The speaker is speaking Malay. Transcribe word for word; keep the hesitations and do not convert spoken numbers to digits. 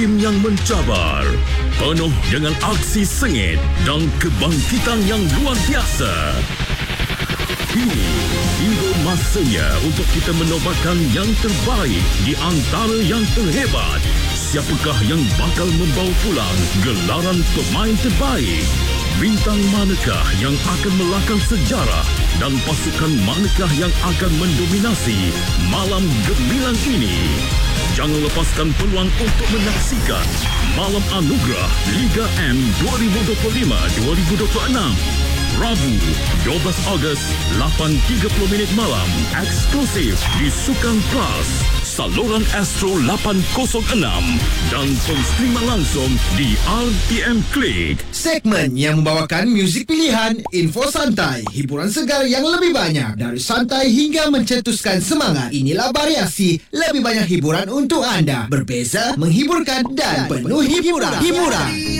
Tim yang mencabar, penuh dengan aksi sengit dan kebangkitan yang luar biasa. Kini, tiba masanya untuk kita menobatkan yang terbaik di antara yang terhebat. Siapakah yang bakal membawa pulang gelaran pemain terbaik? Bintang manakah yang akan melakang sejarah? Dan pasukan manakah yang akan mendominasi malam gemilang ini? Jangan lepaskan peluang untuk menyaksikan Malam Anugerah Liga M dua ribu dua puluh lima dua ribu dua puluh enam. Rabu, dua belas Ogos, lapan tiga puluh minit malam, eksklusif di Sukan Plus, saluran Astro lapan kosong enam dan penstreaman langsung di R T M Klik. Segmen yang membawakan muzik pilihan, info santai, hiburan segar yang lebih banyak, dari santai hingga mencetuskan semangat. Inilah variasi, lebih banyak hiburan untuk anda. Berbeza, menghiburkan dan penuh hiburan. Hiburan.